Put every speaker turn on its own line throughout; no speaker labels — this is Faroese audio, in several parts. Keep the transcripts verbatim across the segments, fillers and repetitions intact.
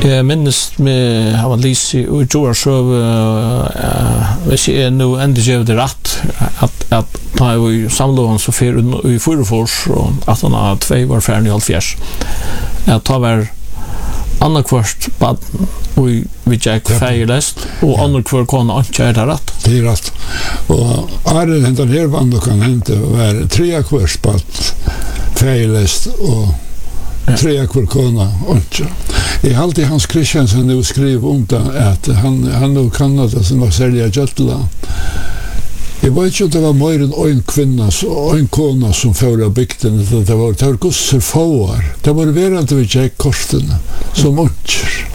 Jag minns med han Lisi och George så vi ser nu ändå gör det rätt att att ta vi samla så för i Furufors och att han har två var färdig i halvfjerds. Jag tar väl andra kvart på vi vi check failest och andra kvart kan inte göra rätt.
Det är rätt. Och är det den här vann kan inte vara tre kvart på failest och tre kvart kan inte. I alltid Hans Christiansen nu skriver om det att han han nog kan det som var sälja Götla. Jag vet inte om det var mer än en kvinna och en kona som förra bygden. Det var det var gossar fåar. Det var verande vid Jack Korsten som måncher.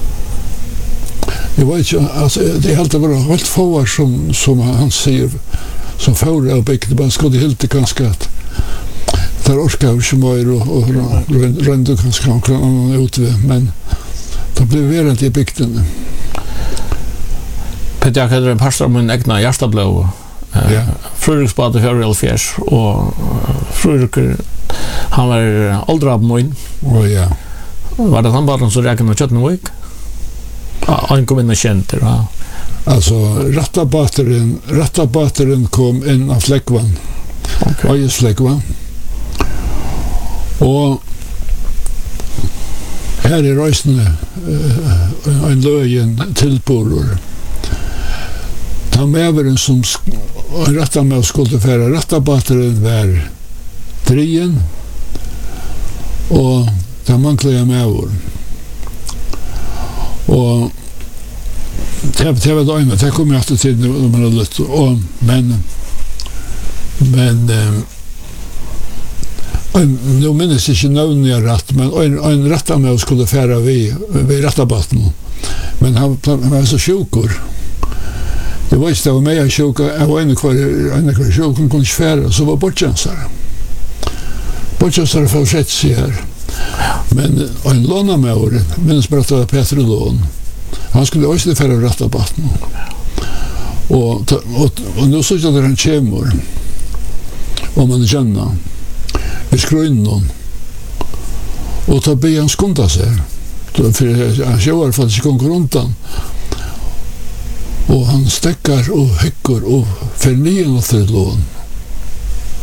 Jag vet inte, alltså det är alltid bara helt fåar som som han säger som förra bygden. Man skulle helt ganska att där orkar ju så mer och och rända ganska kan ut men det blev verande i bygden.
Peter jag hade en pastor med en egna hjärtablå. Ja. Fröriksbad för Elfjärs och Frörik han var åldrad moin.
Oh ja.
Var det han bara så räknade och chatten week? Ja, han kom in och kände det.
Alltså rattabatteren rattabatteren kom in av Fläckvan. Okej. Okay. Fläckvan. Och här i Rösne uh, en löjen tillboror. Ta med en som rätta med att skulle färra rattabatteren var drien och ta manklade med år. Och det var då innan, det kom jag efter tid när man hade lött. Och, men men um, nu minns jag inte navn jag rätt, men en, en rätta med att skulle färra vid, vid rattabatten. Men han, han var så sjukor. Det var inte med jag sjuka, jag var inne kvar, inne kvar sjuka, kunde inte färra, så var bortchansare. Bortchansare för sett sig här. Men en låna med åren, minns bara att det var Peter Lån. Han skulle också färra rattabatten. Och, och, och nu såg jag att han kommer, om man känner, vi skrev in någon. Och ta be han skunda sig. För han kör för att det ska gå runt han. Och han stäckar och häckar och förnyer till lån.